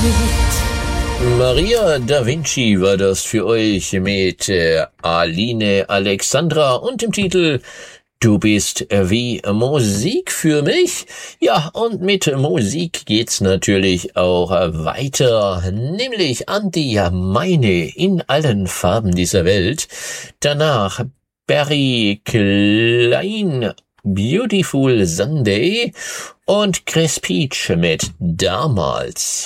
Maria da Vinci war das für euch mit Aline Alexandra und dem Titel Du bist wie Musik für mich. Ja, und mit Musik geht's natürlich auch weiter, nämlich an die Meine in allen Farben dieser Welt. Danach Barry Klein, Beautiful Sunday und Chris Peach mit Damals.